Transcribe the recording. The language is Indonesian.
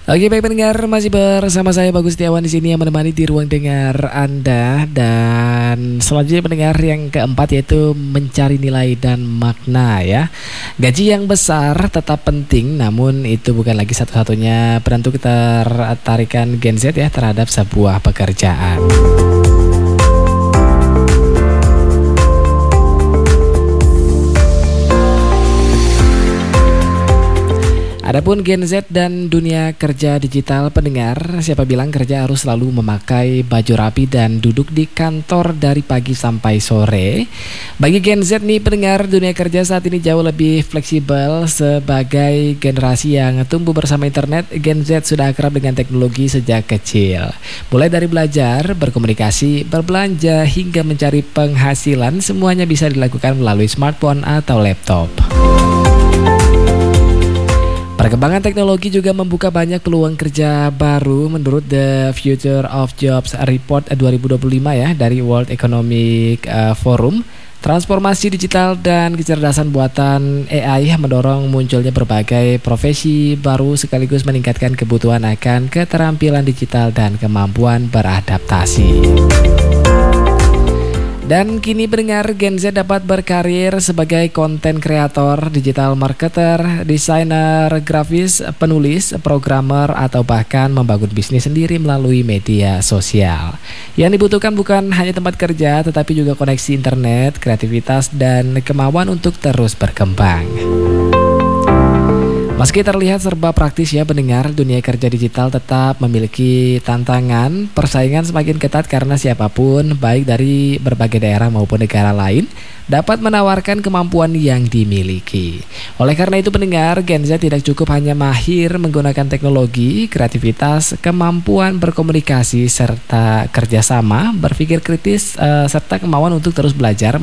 Oke, baik pendengar, masih bersama saya Bagus Setiawan di sini yang menemani di ruang dengar Anda. Dan selanjutnya pendengar yang keempat yaitu mencari nilai dan makna ya. Gaji yang besar tetap penting, namun itu bukan lagi satu-satunya penentu ketertarikan Gen Z ya terhadap sebuah pekerjaan. Adapun Gen Z dan dunia kerja digital, pendengar, siapa bilang kerja harus selalu memakai baju rapi dan duduk di kantor dari pagi sampai sore? Bagi Gen Z nih pendengar, dunia kerja saat ini jauh lebih fleksibel. Sebagai generasi yang tumbuh bersama internet, Gen Z sudah akrab dengan teknologi sejak kecil. Mulai dari belajar, berkomunikasi, berbelanja, hingga mencari penghasilan, semuanya bisa dilakukan melalui smartphone atau laptop. Perkembangan teknologi juga membuka banyak peluang kerja baru menurut The Future of Jobs Report 2025 ya dari World Economic Forum. Transformasi digital dan kecerdasan buatan AI mendorong munculnya berbagai profesi baru sekaligus meningkatkan kebutuhan akan keterampilan digital dan kemampuan beradaptasi. Dan kini pendengar, Gen Z dapat berkarir sebagai konten kreator, digital marketer, desainer grafis, penulis, programmer, atau bahkan membangun bisnis sendiri melalui media sosial. Yang dibutuhkan bukan hanya tempat kerja, tetapi juga koneksi internet, kreativitas, dan kemauan untuk terus berkembang. Meski terlihat serba praktis ya pendengar, dunia kerja digital tetap memiliki tantangan. Persaingan semakin ketat karena siapapun, baik dari berbagai daerah maupun negara lain, dapat menawarkan kemampuan yang dimiliki. Oleh karena itu pendengar, Gen Z tidak cukup hanya mahir menggunakan teknologi, kreativitas, kemampuan berkomunikasi, serta kerjasama, berpikir kritis, serta kemauan untuk terus belajar